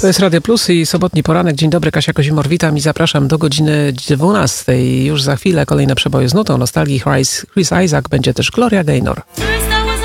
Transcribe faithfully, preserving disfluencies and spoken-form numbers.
To jest Radio Plus i sobotni poranek. Dzień dobry, Kasia Kozimor, witam i zapraszam do godziny dwunastej. Już za chwilę kolejne przeboje z nutą nostalgii. Chris Isaak, będzie też Gloria Gaynor.